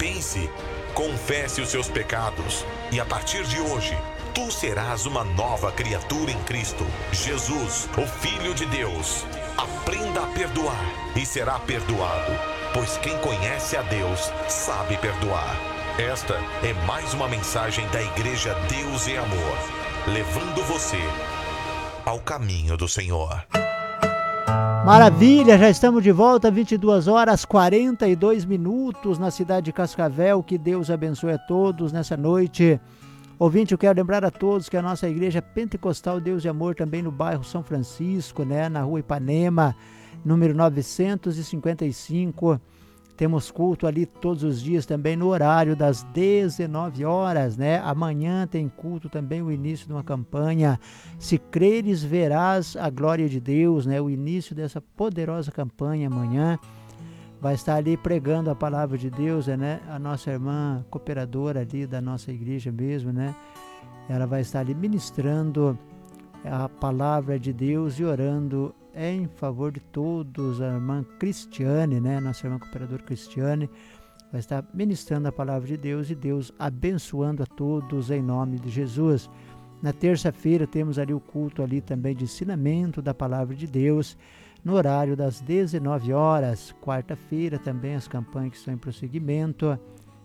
Repense, confesse os seus pecados e a partir de hoje, tu serás uma nova criatura em Cristo Jesus, o Filho de Deus. Aprenda a perdoar e será perdoado, pois quem conhece a Deus sabe perdoar. Esta é mais uma mensagem da Igreja Deus e Amor, levando você ao caminho do Senhor. Maravilha, já estamos de volta, 22 horas 42 minutos na cidade de Cascavel. Que Deus abençoe a todos nessa noite. Ouvinte, eu quero lembrar a todos que a nossa igreja Pentecostal Deus e Amor, também no bairro São Francisco, né, na rua Ipanema, número 955, temos culto ali todos os dias também no horário das 19 horas, né? Amanhã tem culto também, o início de uma campanha, Se Creres Verás a Glória de Deus, né? O início dessa poderosa campanha amanhã. Vai estar ali pregando a palavra de Deus, né? A nossa irmã cooperadora ali da nossa igreja mesmo, né? Ela vai estar ali ministrando a palavra de Deus e orando em favor de todos. A irmã Cristiane, né? Nossa irmã cooperadora Cristiane vai estar ministrando a palavra de Deus e Deus abençoando a todos em nome de Jesus. Na terça-feira temos ali o culto ali também de ensinamento da palavra de Deus, no horário das 19 horas. Quarta-feira também as campanhas que estão em prosseguimento.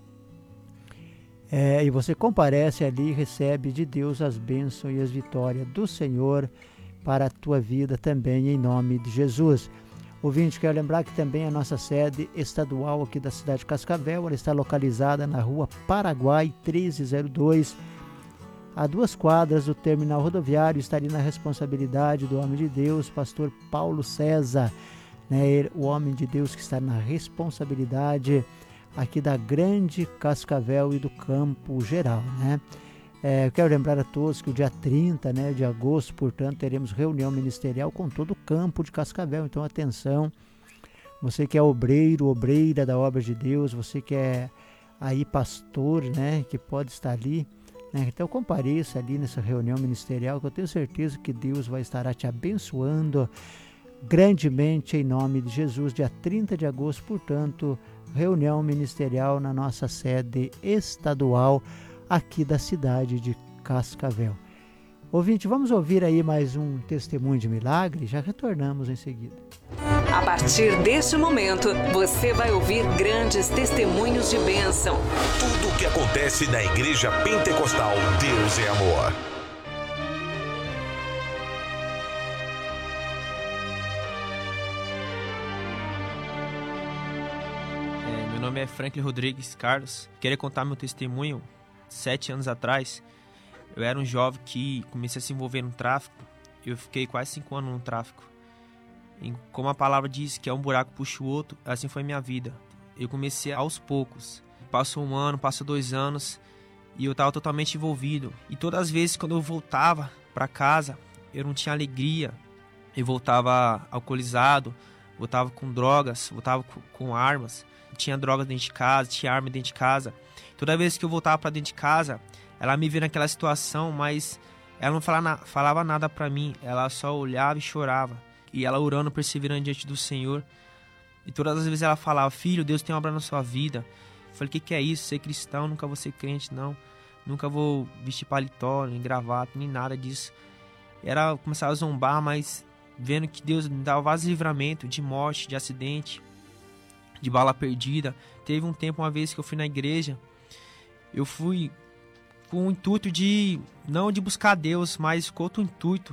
E você comparece ali e recebe de Deus as bênçãos e as vitórias do Senhor para a tua vida também, em nome de Jesus. Ouvinte, quero lembrar que também a nossa sede estadual aqui da cidade de Cascavel, ela está localizada na rua Paraguai 1302, a 2 quadras do terminal rodoviário. Está ali na responsabilidade do homem de Deus, pastor Paulo César, né, o homem de Deus que está na responsabilidade aqui da grande Cascavel e do campo geral, né? Eu quero lembrar a todos que o dia 30, né, de agosto, portanto, teremos reunião ministerial com todo o campo de Cascavel. Então, atenção, você que é obreiro, obreira da obra de Deus, você que é aí pastor, né, que pode estar ali, né, então compareça ali nessa reunião ministerial, que eu tenho certeza que Deus vai estar te abençoando grandemente em nome de Jesus. Dia 30 de agosto, portanto, reunião ministerial na nossa sede estadual aqui da cidade de Cascavel. Ouvinte, vamos ouvir aí mais um testemunho de milagre, já retornamos em seguida. A partir deste momento, você vai ouvir grandes testemunhos de bênção. Tudo o que acontece na Igreja Pentecostal Deus é Amor. Meu nome é Franklin Rodrigues Carlos. Queria contar meu testemunho. 7 anos atrás, eu era um jovem que comecei a se envolver no tráfico. Eu fiquei quase 5 anos no tráfico. E como a palavra diz que é um buraco puxa o outro, assim foi minha vida. Eu comecei aos poucos. Passou 1 ano, passou 2 anos e eu estava totalmente envolvido. E todas as vezes quando eu voltava para casa, eu não tinha alegria. Eu voltava alcoolizado, voltava com drogas, voltava com armas. Tinha drogas dentro de casa, tinha arma dentro de casa. Toda vez que eu voltava para dentro de casa, ela me via naquela situação, mas ela não falava nada para mim. Ela só olhava e chorava. E ela orando, perseverando diante do Senhor. E todas as vezes ela falava: filho, Deus tem uma obra na sua vida. Eu falei: o que é isso? Ser cristão? Nunca vou ser crente, não. Nunca vou vestir paletó, nem gravata, nem nada disso. E ela começava a zombar, mas vendo que Deus me dava vários livramentos de morte, de acidente, de bala perdida. Teve um tempo, uma vez que eu fui na igreja, eu fui com o intuito de, não de buscar Deus, mas com outro intuito.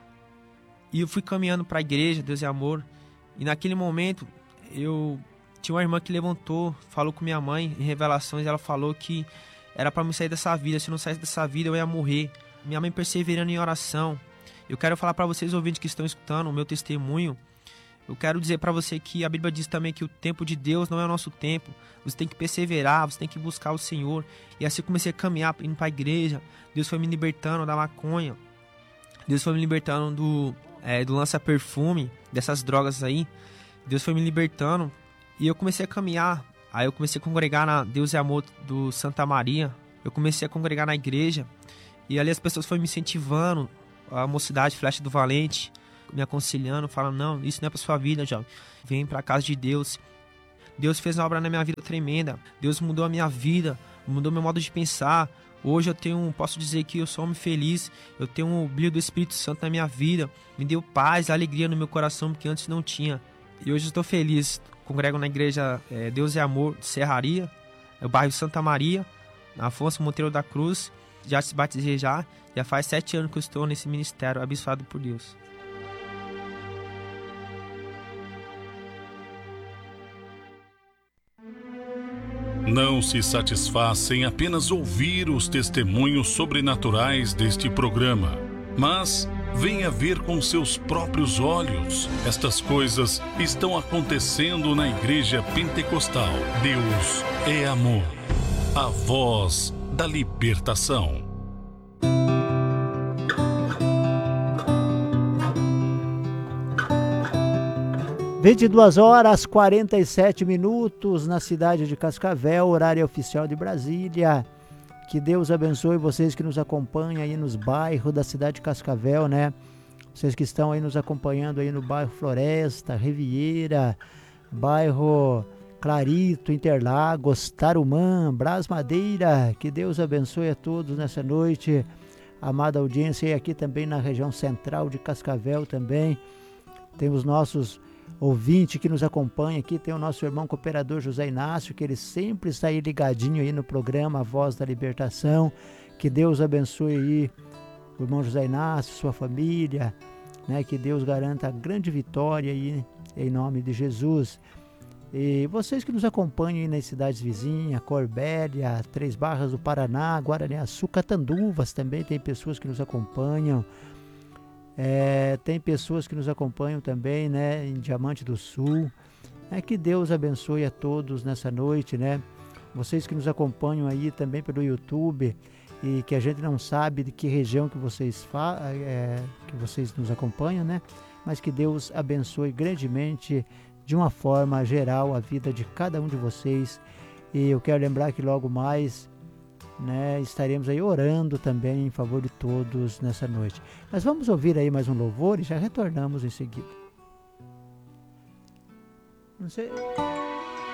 E eu fui caminhando para a igreja, Deus é Amor. E naquele momento, eu tinha uma irmã que levantou, falou com minha mãe, em revelações, ela falou que era para me sair dessa vida. Se eu não saísse dessa vida, eu ia morrer. Minha mãe perseverando em oração. Eu quero falar para vocês, ouvintes que estão escutando o meu testemunho, eu quero dizer para você que a Bíblia diz também que o tempo de Deus não é o nosso tempo. Você tem que perseverar, você tem que buscar o Senhor. E assim eu comecei a caminhar, indo para a igreja. Deus foi me libertando da maconha. Deus foi me libertando do lança-perfume, dessas drogas aí. Deus foi me libertando. E eu comecei a caminhar. Aí eu comecei a congregar na Deus é Amor do Santa Maria. Eu comecei a congregar na igreja. E ali as pessoas foram me incentivando. A mocidade, Flecha do Valente, me aconselhando, falando: não, isso não é para sua vida, jovem. Vem para a casa de Deus. Deus fez uma obra na minha vida tremenda. Deus mudou a minha vida, mudou meu modo de pensar. Hoje posso dizer que eu sou um homem feliz, eu tenho o brilho do Espírito Santo na minha vida, me deu paz, alegria no meu coração que antes não tinha. E hoje eu estou feliz, congrego na igreja Deus é Amor de Serraria, é o bairro Santa Maria, na Afonso Monteiro da Cruz. Já se batizei já faz 7 anos que eu estou nesse ministério abençoado por Deus. Não se satisfaça em apenas ouvir os testemunhos sobrenaturais deste programa, mas venha ver com seus próprios olhos. Estas coisas estão acontecendo na Igreja Pentecostal. Deus é Amor, a voz da libertação. 22h47 na cidade de Cascavel, horário oficial de Brasília. Que Deus abençoe vocês que nos acompanham aí nos bairros da cidade de Cascavel, né? Vocês que estão aí nos acompanhando aí no bairro Floresta, Riviera, bairro Clarito, Interlagos, Tarumã, Brás Madeira. Que Deus abençoe a todos nessa noite. Amada audiência, e aqui também na região central de Cascavel também. Tem os nossos ouvintes que nos acompanham aqui, tem o nosso irmão cooperador José Inácio, que ele sempre está aí ligadinho aí no programa A Voz da Libertação. Que Deus abençoe aí o irmão José Inácio, sua família, né? Que Deus garanta a grande vitória aí, em nome de Jesus. E vocês que nos acompanham aí nas cidades vizinhas, Corbélia, Três Barras do Paraná, Guaraniaçu, Catanduvas também tem pessoas que nos acompanham. Tem pessoas que nos acompanham também, né, em Diamante do Sul. Que Deus abençoe a todos nessa noite, né? Vocês que nos acompanham aí também pelo YouTube e que a gente não sabe de que região que vocês nos acompanham, né? Mas que Deus abençoe grandemente, de uma forma geral, a vida de cada um de vocês. E eu quero lembrar que logo mais, né, estaremos aí orando também em favor de todos nessa noite. Mas vamos ouvir aí mais um louvor e já retornamos em seguida. Não sei.